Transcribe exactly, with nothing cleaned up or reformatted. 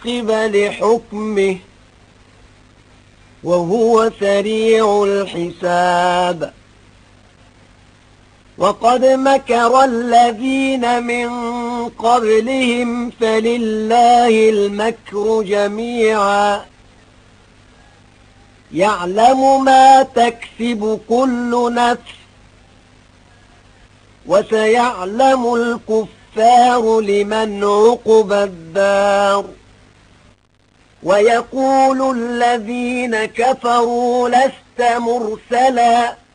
قبل حكمه وهو سريع الحساب. وقد مكر الذين من قبلهم فلله المكر جميعا يعلم ما تكسب كل نفس وسيعلم الكفار لمن عقبى الدار. ويقول الذين كفروا لست مرسلا